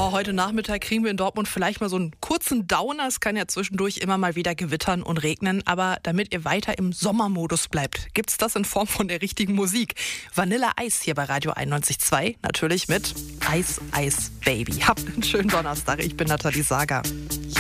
Ja, heute Nachmittag kriegen wir in Dortmund vielleicht mal so einen kurzen Downer. Es kann ja zwischendurch immer mal wieder gewittern und regnen. Aber damit ihr weiter im Sommermodus bleibt, gibt's das in Form von der richtigen Musik. Vanilla Eis hier bei Radio 91.2. Natürlich mit Eis, Eis, Baby. Habt einen schönen Donnerstag. Ich bin Nathalie Sager.